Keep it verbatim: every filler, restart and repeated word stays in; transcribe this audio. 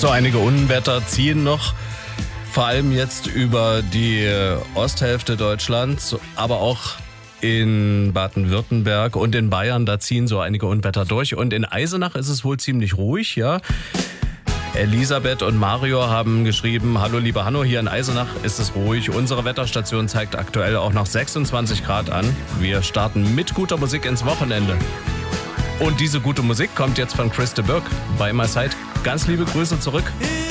So, einige Unwetter ziehen noch, vor allem jetzt über die Osthälfte Deutschlands, aber auch in Baden-Württemberg und in Bayern, da ziehen so einige Unwetter durch. Und in Eisenach ist es wohl ziemlich ruhig, ja. Elisabeth und Mario haben geschrieben, hallo liebe Hanno, hier in Eisenach ist es ruhig. Unsere Wetterstation zeigt aktuell auch noch sechsundzwanzig Grad an. Wir starten mit guter Musik ins Wochenende. Und diese gute Musik kommt jetzt von Chris de Burgh bei My Side. Ganz liebe Grüße zurück.